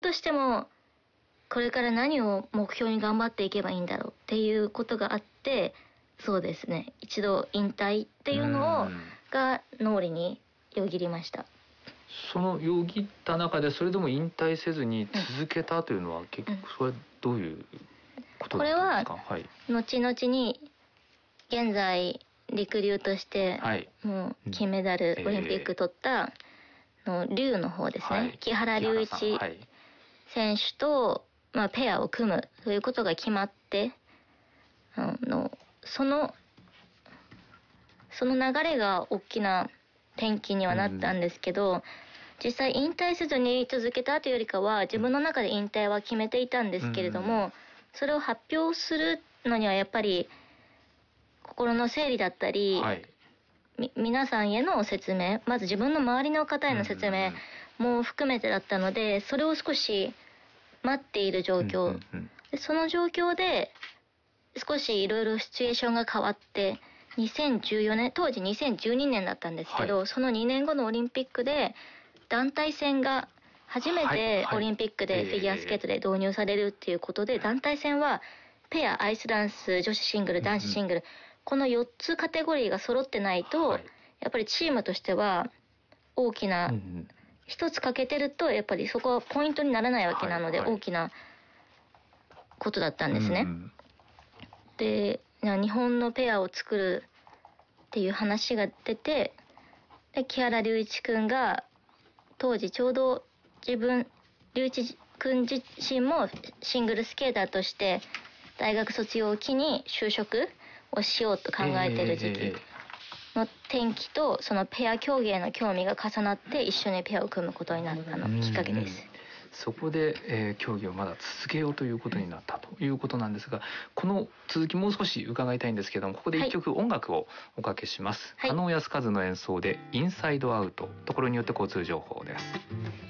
としてもこれから何を目標に頑張っていけばいいんだろうっていうことがあって、そうですね、一度引退っていうのが脳裏によぎりました。 そのよぎった中でそれでも引退せずに続けたというのは、結局それはどういうことだったんですか？ これは後々に現在陸流としてもう金メダル、オリンピック取ったの竜の方ですね、木原龍一選手と、ペアを組むということが決まって、その流れが大きな転機にはなったんですけど、実際引退せずに続けたというよりかは自分の中で引退は決めていたんですけれども、それを発表するのにはやっぱり心の整理だったり、皆さんへの説明、まず自分の周りの方への説明も含めてだったので、それを少し待っている状況、でその状況で少しいろいろシチュエーションが変わって、2014年、当時2012年だったんですけど、その2年後のオリンピックで団体戦が初めてオリンピックでフィギュアスケートで導入されるっていうことで、団体戦はペア、アイスダンス、女子シングル、男子シングル、この4つカテゴリーが揃ってないと、やっぱりチームとしては大きな、一つ欠けてるとやっぱりそこはポイントにならないわけなので、大きなことだったんですね。で、日本のペアを作るっていう話が出て、で木原龍一くんが当時ちょうど龍一くん自身もシングルスケーターとして大学卒業を機に就職をしようと考えている時期の転機と、そのペア競技への興味が重なって一緒にペアを組むことになったのがきっかけです。 そこで、競技をまだ続けようということになったということなんですが、この続きもう少し伺いたいんですけども、ここで一曲音楽をおかけします。加納靖和の演奏でインサイドアウト、ところによって交通情報です。